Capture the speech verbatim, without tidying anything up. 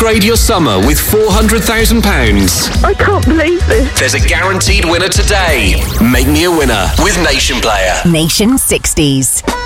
Upgrade your summer with four hundred thousand pounds. I can't believe this. There's a guaranteed winner today. Make me a winner with Nation Player. Nation sixties.